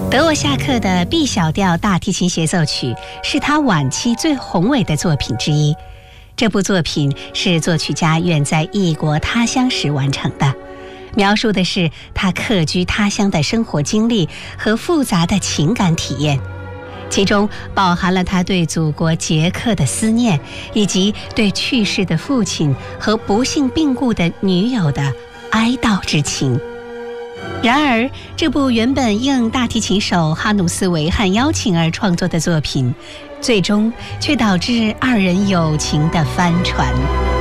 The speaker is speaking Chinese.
德沃夏克的 B 小调大提琴协奏曲是他晚期最宏伟的作品之一。这部作品是作曲家远在异国他乡时完成的，描述的是他客居他乡的生活经历和复杂的情感体验，其中饱含了他对祖国捷克的思念，以及对去世的父亲和不幸病故的女友的哀悼之情。然而，这部原本应大提琴手哈努斯·维汉邀请而创作的作品，最终却导致二人友情的翻船。